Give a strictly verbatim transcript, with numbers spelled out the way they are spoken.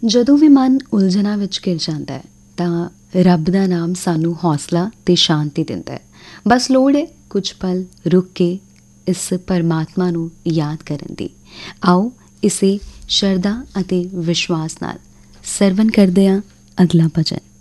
ਜਦੋਂ ਵੀ ਮਨ ਉਲਝਣਾਂ ਵਿੱਚ ਘਿਰ ਜਾਂਦਾ ਹੈ ਤਾਂ ਰੱਬ ਦਾ ਨਾਮ ਸਾਨੂੰ ਹੌਸਲਾ ਅਤੇ ਸ਼ਾਂਤੀ ਦਿੰਦਾ ਹੈ। ਬਸ ਲੋੜ ਹੈ ਕੁਝ ਪਲ ਰੁਕ ਕੇ ਇਸ ਪਰਮਾਤਮਾ ਨੂੰ ਯਾਦ ਕਰਨ ਦੀ। ਆਓ ਇਸੇ ਸ਼ਰਧਾ ਅਤੇ ਵਿਸ਼ਵਾਸ ਨਾਲ ਸਰਵਨ ਕਰਦੇ ਹਾਂ ਅਗਲਾ ਭਜਨ।